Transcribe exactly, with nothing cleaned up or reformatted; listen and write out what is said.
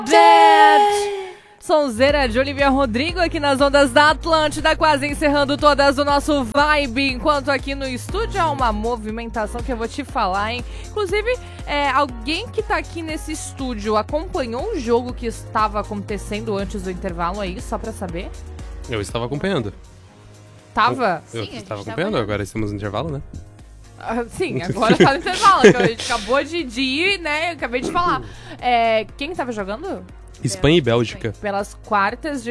Dead! Sonzeira de Olivia Rodrigo aqui nas ondas da Atlântida, quase encerrando todas o nosso Vibe, enquanto aqui no estúdio há uma movimentação que eu vou te falar, hein? Inclusive, é, alguém que tá aqui nesse estúdio acompanhou o jogo que estava acontecendo antes do intervalo aí, só pra saber? Eu estava acompanhando. Tava? Eu Sim, estava tava acompanhando, olhando. agora estamos no intervalo, né? Ah, sim, agora tá no intervalo, que a gente acabou de, de ir, né? Eu acabei de falar. É, quem tava jogando? Espanha e Bélgica. Pelas quartas de